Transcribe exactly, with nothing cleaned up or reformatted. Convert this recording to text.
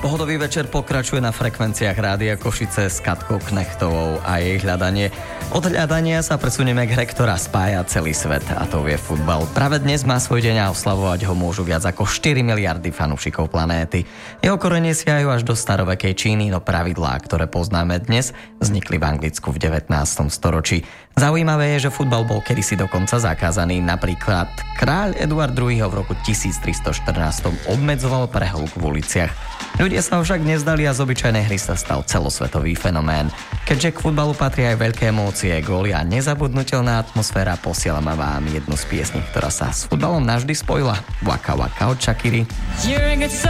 Pohodový večer pokračuje na frekvenciách Rádia Košice s Katkou Knechtovou a jej hľadanie. Od hľadania sa presunieme k hre, ktorá spája celý svet, a to je futbal. Práve dnes má svoj deň a oslavovať ho môžu viac ako štyri miliardy fanúšikov planéty. Jeho korene siahajú až do starovekej Číny, no pravidlá, ktoré poznáme dnes, vznikli v Anglicku v devätnástom storočí. Zaujímavé je, že futbal bol kedysi dokonca zakázaný. Napríklad kráľ Eduard druhý. v roku tisíctristoštrnásť obmedzoval prehluk v uliciach. Ľudia sa však nezdali a z obyčajnej hry sa stal celosvetový fenomén. Keďže k futbalu patrí aj veľké emócie, góly a nezabudnutelná atmosféra, posielame vám jednu z piesní, ktorá sa s futbalom navždy spojila. Waka Waka od Shakiry.